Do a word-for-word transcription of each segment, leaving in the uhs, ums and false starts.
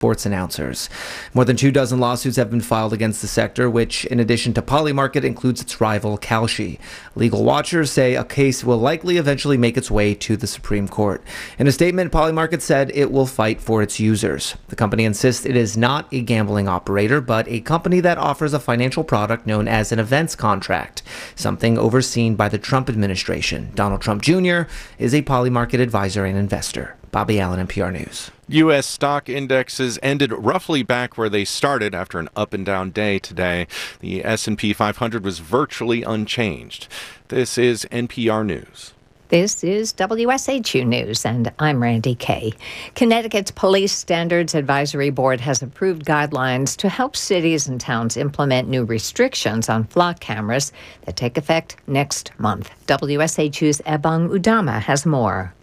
sports announcers. More than two dozen lawsuits have been filed against the sector, which, in addition to Polymarket, includes its rival Kalshi. Legal watchers say a case will likely eventually make its way to the Supreme Court. In a statement, Polymarket said it will fight for its users. The company insists it is not a gambling operator, but a company that offers a financial product known as an events contract, something overseen by the Trump administration. Donald Trump Junior is a Polymarket advisor and investor. Bobby Allen, N P R News. U S stock indexes ended roughly back where they started after an up and down day today. The S and P five hundred was virtually unchanged. This is N P R News. This is W S H U News, and I'm Randy Kay. Connecticut's Police Standards Advisory Board has approved guidelines to help cities and towns implement new restrictions on flock cameras that take effect next month. W S H U's Ebong Udama has more.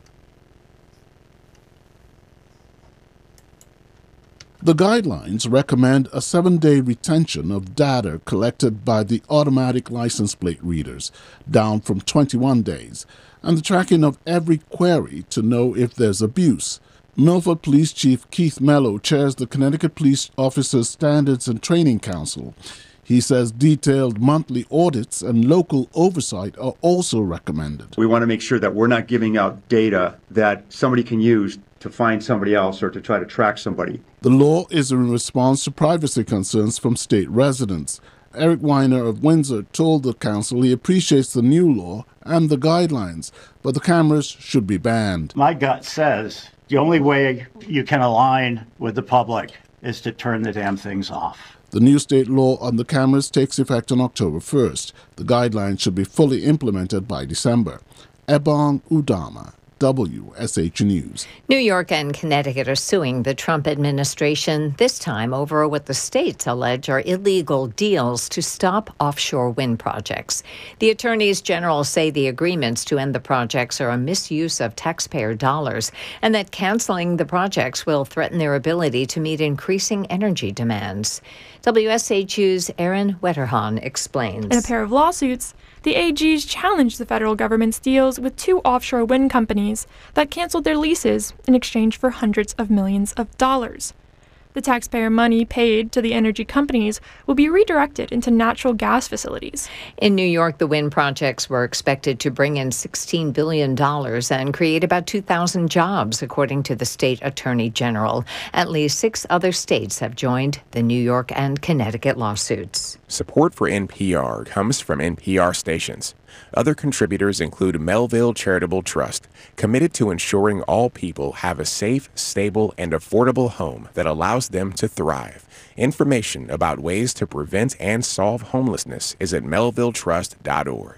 The guidelines recommend a seven-day retention of data collected by the automatic license plate readers, down from twenty-one days, and the tracking of every query to know if there's abuse. Milford Police Chief Keith Mello chairs the Connecticut Police Officers Standards and Training Council. He says detailed monthly audits and local oversight are also recommended. We want to make sure that we're not giving out data that somebody can use to find somebody else or to try to track somebody. The law is in response to privacy concerns from state residents. Eric Weiner of Windsor told the council he appreciates the new law and the guidelines, but the cameras should be banned. My gut says the only way you can align with the public is to turn the damn things off. The new state law on the cameras takes effect on October first. The guidelines should be fully implemented by December. Ebong Udama, W S H News. New York and Connecticut are suing the Trump administration, this time over what the states allege are illegal deals to stop offshore wind projects. The attorneys general say the agreements to end the projects are a misuse of taxpayer dollars and that canceling the projects will threaten their ability to meet increasing energy demands. W S H U's Erin Wetterhahn explains. In a pair of lawsuits, the A Gs challenged the federal government's deals with two offshore wind companies that canceled their leases in exchange for hundreds of millions of dollars. The taxpayer money paid to the energy companies will be redirected into natural gas facilities. In New York, the wind projects were expected to bring in sixteen billion dollars and create about two thousand jobs, according to the state attorney general. At least six other states have joined the New York and Connecticut lawsuits. Support for N P R comes from N P R stations. Other contributors include Melville Charitable Trust, committed to ensuring all people have a safe, stable, and affordable home that allows them to thrive. Information about ways to prevent and solve homelessness is at melville trust dot org.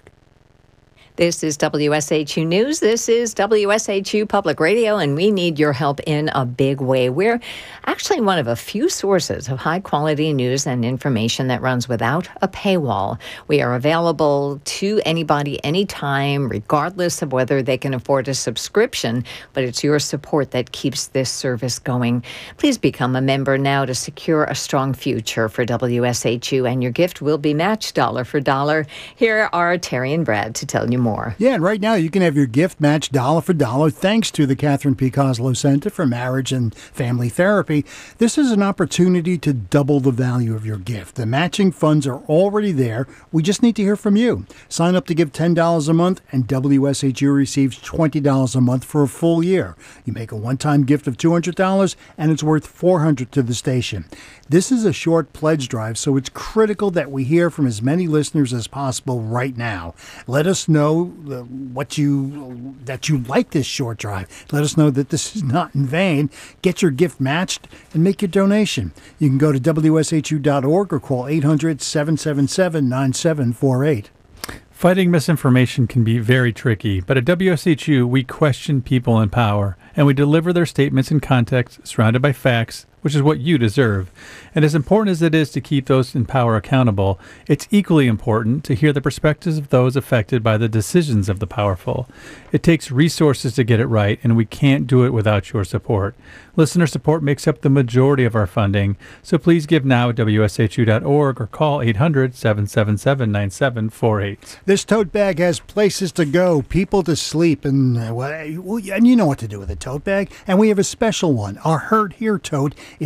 This is W S H U News. This is W S H U Public Radio, and we need your help in a big way. We're actually one of a few sources of high-quality news and information that runs without a paywall. We are available to anybody, anytime, regardless of whether they can afford a subscription, but it's your support that keeps this service going. Please become a member now to secure a strong future for W S H U, and your gift will be matched dollar for dollar. Here are Terry and Brad to tell you more. More. Yeah, and right now you can have your gift matched dollar for dollar thanks to the Catherine P. Kozlow Center for Marriage and Family Therapy. This is an opportunity to double the value of your gift. The matching funds are already there. We just need to hear from you. Sign up to give ten dollars a month, and W S H U receives twenty dollars a month for a full year. You make a one-time gift of two hundred dollars, and it's worth four hundred dollars to the station. This is a short pledge drive, so it's critical that we hear from as many listeners as possible right now. Let us know uh, what you that you like this short drive. Let us know that this is not in vain. Get your gift matched and make your donation. You can go to W S H U dot org or call eight hundred, seven seven seven, nine seven four eight. Fighting misinformation can be very tricky, but at W S H U, we question people in power, and we deliver their statements in context, surrounded by facts, which is what you deserve. And as important as it is to keep those in power accountable, it's equally important to hear the perspectives of those affected by the decisions of the powerful. It takes resources to get it right, and we can't do it without your support. Listener support makes up the majority of our funding, so please give now at W S H U dot org or call eight hundred, seven seven seven, nine seven four eight. This tote bag has places to go, people to sleep, and, uh, well, and you know what to do with a tote tote bag, and we have a special one. Our Hurt Here tote